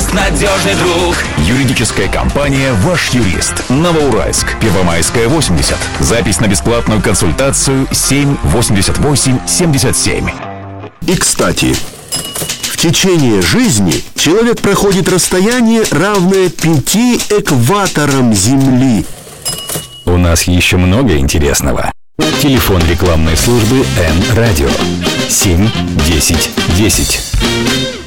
юрист, надежный друг. Юридическая компания «Ваш юрист». Новоуральск, Первомайская, 80. Запись на бесплатную консультацию 788-77. И, кстати, в течение жизни человек проходит расстояние, равное 5 экваторам Земли. У нас еще много интересного. Телефон рекламной службы Н-Радио 7 10 10.